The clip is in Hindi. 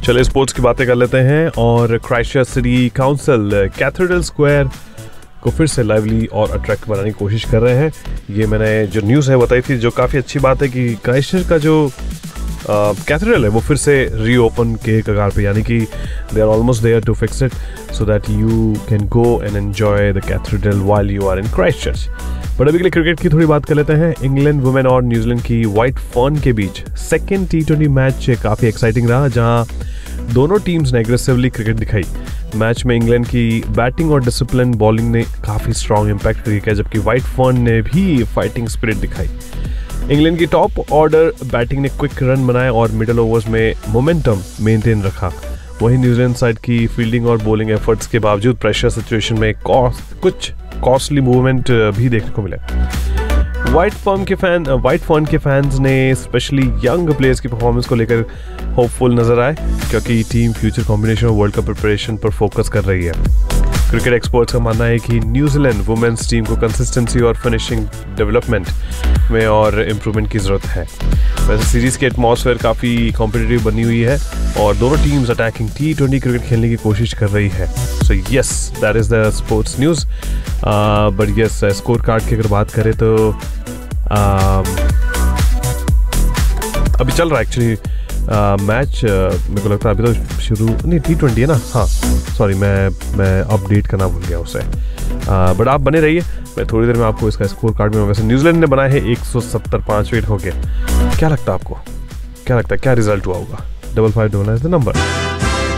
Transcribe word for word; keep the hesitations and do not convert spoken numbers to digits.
चलिए स्पोर्ट्स की बातें कर लेते हैं और Christchurch city council cathedral square को फिर से लाइवली और अट्रैक्ट बनाने की कोशिश कर रहे हैं। ये मैंने जो न्यूज़ है बताई थी, जो काफ़ी अच्छी बात है कि क्राइस्टचर्च का जो कैथेड्रल uh, है वो फिर से रीओपन के कगार पे, यानी कि they are almost there to fix it so that you can go and enjoy the cathedral while you are in Christchurch. But अभी के लिए क्रिकेट की थोड़ी बात कर लेते हैं। इंग्लैंड वुमेन और न्यूजीलैंड की व्हाइट फर्न के बीच सेकेंड टी ट्वेंटी मैच काफ़ी एक्साइटिंग रहा, जहां दोनों टीम्स ने एग्रेसिवली क्रिकेट दिखाई। मैच में इंग्लैंड की बैटिंग और डिसिप्लिन बॉलिंग ने काफ़ी स्ट्रॉन्ग इम्पैक्ट किया, जबकि व्हाइट फर्न ने भी फाइटिंग स्पिरिट दिखाई। इंग्लैंड की टॉप ऑर्डर बैटिंग ने क्विक रन बनाए और मिडल ओवर्स में मोमेंटम मेंटेन रखा। वहीं न्यूजीलैंड साइड की फील्डिंग और बॉलिंग एफर्ट्स के बावजूद प्रेशर सिचुएशन में कुछ कॉस्टली मूवमेंट भी देखने को मिले। व्हाइट फर्न के फैन व्हाइट फर्न के फैंस ने स्पेशली यंग प्लेयर्स की परफॉर्मेंस को लेकर होपफुल नजर आए, क्योंकि टीम फ्यूचर कॉम्बिनेशन और वर्ल्ड कप प्रिपरेशन पर फोकस कर रही है। क्रिकेट एक्सपर्ट्स का मानना है कि न्यूजीलैंड वुमेन्स टीम को कंसिस्टेंसी और फिनिशिंग डेवलपमेंट में और इम्प्रूवमेंट की ज़रूरत है। वैसे सीरीज़ की एटमॉस्फेयर काफ़ी कॉम्पिटिटिव बनी हुई है और दोनों teams attacking T twenty cricket खेलने की कोशिश कर रही है। So yes, that is the sports news. But yes, score card की अगर बात करें तो uh, अभी चल रहा है एक्चुअली मैच। मेरे को लगता है अभी तो शुरू नहीं, टी ट्वेंटी है ना। हाँ सॉरी, मैं मैं अपडेट करना भूल गया उसे। बट आप बने रहिए, मैं थोड़ी देर में आपको इसका स्कोर कार्ड में। वैसे न्यूजीलैंड ने बनाया है एक सौ सत्तर पाँच विकेट हो गया। क्या लगता है आपको, क्या लगता है क्या रिजल्ट हुआ होगा? Double five double nine is the number.